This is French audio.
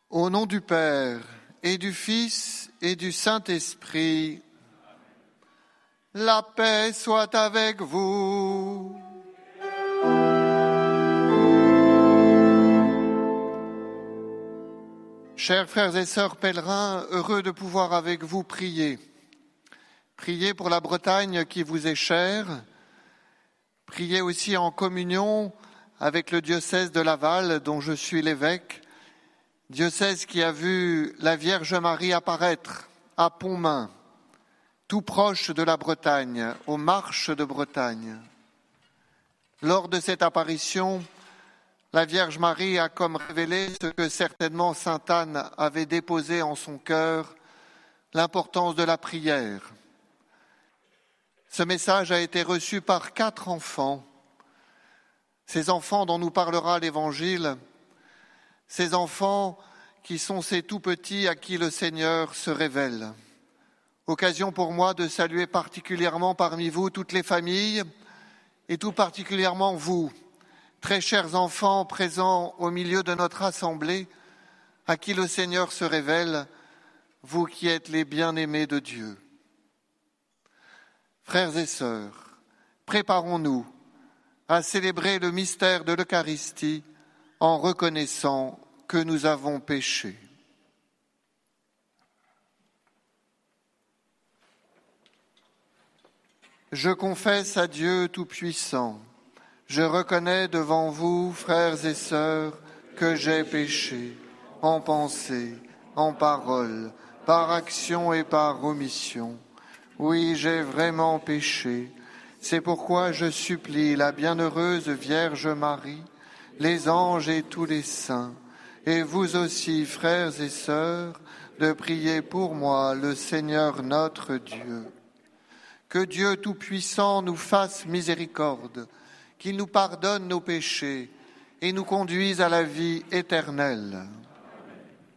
Au nom du Père et du Fils et du Saint-Esprit, la paix soit avec vous. Chers frères et sœurs pèlerins, heureux de pouvoir avec vous prier. Priez pour la Bretagne qui vous est chère. Priez aussi en communion avec le diocèse de Laval, dont je suis l'évêque, diocèse qui a vu la Vierge Marie apparaître à Pontmain, tout proche de la Bretagne, aux Marches de Bretagne. Lors de cette apparition, la Vierge Marie a comme révélé ce que certainement sainte Anne avait déposé en son cœur, l'importance de la prière. Ce message a été reçu par 4 enfants. Ces enfants dont nous parlera l'Évangile, ces enfants qui sont ces tout-petits à qui le Seigneur se révèle. Occasion pour moi de saluer particulièrement parmi vous toutes les familles et tout particulièrement vous, très chers enfants présents au milieu de notre assemblée, à qui le Seigneur se révèle, vous qui êtes les bien-aimés de Dieu. Frères et sœurs, préparons-nous à célébrer le mystère de l'Eucharistie en reconnaissant que nous avons péché. Je confesse à Dieu Tout-Puissant, je reconnais devant vous, frères et sœurs, que j'ai péché, en pensée, en parole, par action et par omission. Oui, j'ai vraiment péché. C'est pourquoi je supplie la bienheureuse Vierge Marie, les anges et tous les saints, et vous aussi, frères et sœurs, de prier pour moi le Seigneur notre Dieu. Que Dieu Tout-Puissant nous fasse miséricorde, qu'il nous pardonne nos péchés et nous conduise à la vie éternelle.